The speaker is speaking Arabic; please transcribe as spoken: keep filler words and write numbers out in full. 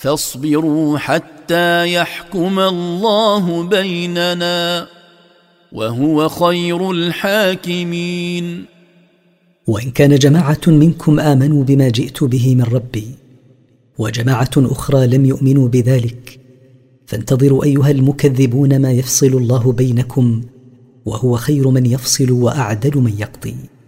فاصبروا حتى يحكم الله بيننا وهو خير الحاكمين. وإن كان جماعة منكم آمنوا بما جئت به من ربي وجماعة أخرى لم يؤمنوا بذلك فانتظروا أيها المكذبون ما يفصل الله بينكم وهو خير من يفصل وأعدل من يقضي.